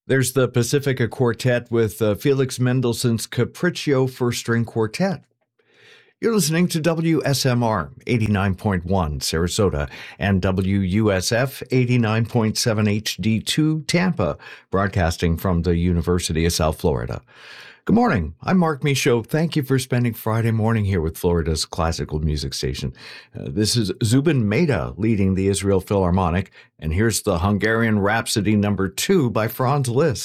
There's the Pacifica Quartet with Felix Mendelssohn's Capriccio First-String Quartet. You're listening to WSMR 89.1 Sarasota and WUSF 89.7 HD2 Tampa, broadcasting from the University of South Florida. Good morning. I'm Mark Michaud. Thank you for spending Friday morning here with Florida's classical music station. This is Zubin Mehta leading the Israel Philharmonic, and here's the Hungarian Rhapsody No. 2 by Franz Liszt.